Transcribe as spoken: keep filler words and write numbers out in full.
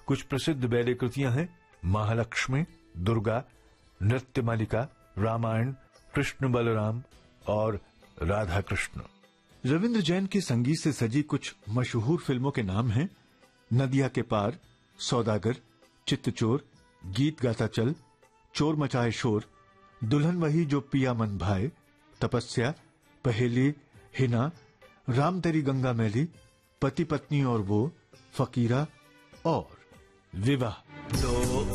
कुछ प्रसिद्ध बैले कृतियां हैं महालक्ष्मी, दुर्गा, नृत्य मालिका, रामायण, कृष्ण बलराम और राधा कृष्ण। रविंद्र जैन की संगीत से सजी कुछ मशहूर फिल्मों के नाम हैं नदिया के पार, सौदागर, चित्तचोर, गीत गाता चल, चोर मचाए शोर, दुल्हन वही जो पिया मन भाए, तपस्या, पहेली, हिना, राम तेरी गंगा मैली, पति पत्नी और वो, फकीरा और विवाह।